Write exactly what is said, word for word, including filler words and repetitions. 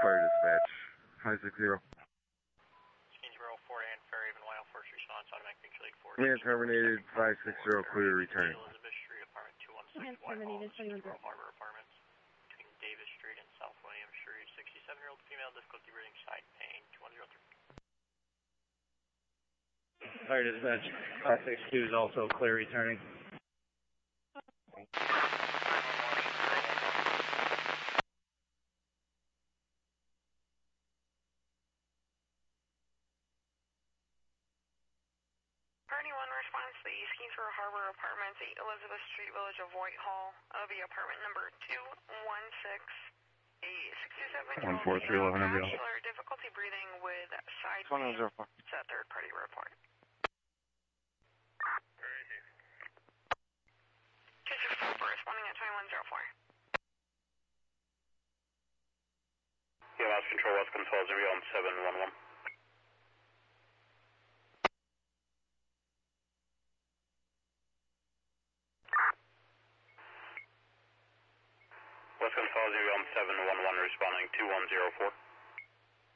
Fire dispatch, five six zero. Zero four and Fairhaven, Wild Force response, automatic picture league four. Man terminated, five six zero, clear to return. Elizabeth Street, apartment two one six, Man Whitehall, terminated, Pearl Harbor Apartments, between Davis Street and South William Street, sixty-seven-year-old female, difficulty breathing, side pain, two one zero three. Fire dispatch, five six two is also clear returning. Response to the East Kingsborough Harbor Apartments, eight Elizabeth Street, Village of Whitehall. That'll be apartment number two one six, a sixty-seven-year-old female bachelor, difficulty breathing with side pain. It's a third-party report. two six four, responding at twenty-one oh four. Yeah, Lost Control, West Control, zero one seven one one. West Control, zero one seven one one, responding two one zero four.